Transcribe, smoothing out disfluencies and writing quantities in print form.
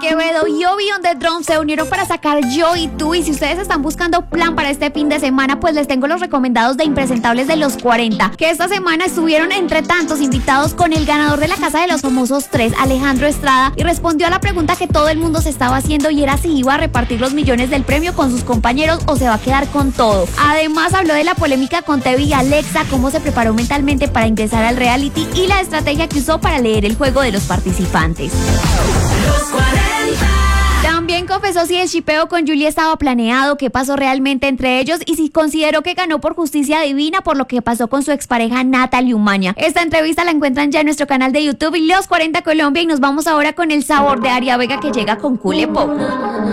Quevedo y Obi on the Drum se unieron para sacar Yo y Tú. Y si ustedes están buscando plan para este fin de semana, pues les tengo los recomendados de Impresentables de los 40, que esta semana estuvieron entre tantos invitados con el ganador de la Casa de los Famosos 3, Alejandro Estrada, y respondió a la pregunta que todo el mundo se estaba haciendo, y era si iba a repartir los millones del premio con sus compañeros o se va a quedar con todo. Además habló de la polémica con Tevi y Alexa, cómo se preparó mentalmente para ingresar al reality y la estrategia que usó para leer el juego de los participantes. Los 40. También confesó si el shipeo con Julie estaba planeado, qué pasó realmente entre ellos y si consideró que ganó por justicia divina por lo que pasó con su expareja Natalie Umaña. Esta entrevista la encuentran ya en nuestro canal de YouTube Los 40 Colombia, y nos vamos ahora con el sabor de Aria Vega, que llega con Cule Pop.